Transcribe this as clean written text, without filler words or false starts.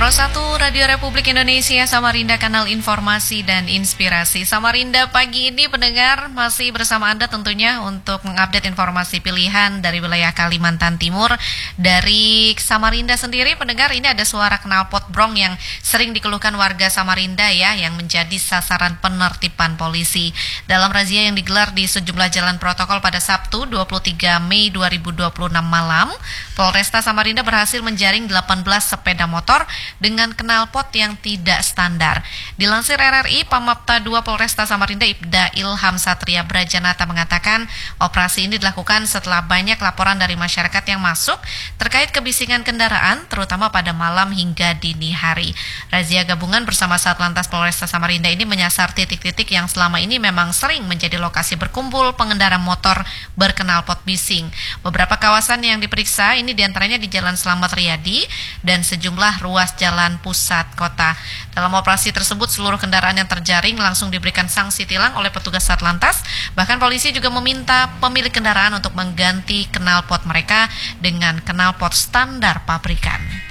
Pro 1 Radio Republik Indonesia, Samarinda, kanal informasi dan inspirasi. Samarinda pagi ini pendengar masih bersama Anda tentunya untuk mengupdate informasi pilihan dari wilayah Kalimantan Timur. Dari Samarinda sendiri pendengar, ini ada suara knalpot brong yang sering dikeluhkan warga Samarinda ya, yang menjadi sasaran penertiban polisi. Dalam razia yang digelar di sejumlah jalan protokol pada Sabtu 23 Mei 2026 malam, Polresta Samarinda berhasil menjaring 18 sepeda motor dengan knalpot yang tidak standar. Dilansir RRI, Pamapta 2 Polresta Samarinda Ibda Ilham Satria Brajanata mengatakan operasi ini dilakukan setelah banyak laporan dari masyarakat yang masuk terkait kebisingan kendaraan, terutama pada malam hingga dini hari. Razia gabungan bersama Satlantas Polresta Samarinda ini menyasar titik-titik yang selama ini memang sering menjadi lokasi berkumpul pengendara motor berknalpot bising. Beberapa kawasan yang diperiksa ini diantaranya di Jalan Slamet Riyadi dan sejumlah ruas jalan pusat kota. Dalam operasi tersebut, seluruh kendaraan yang terjaring langsung diberikan sanksi tilang oleh petugas Satlantas. Bahkan polisi juga meminta pemilik kendaraan untuk mengganti knalpot mereka dengan knalpot standar pabrikan.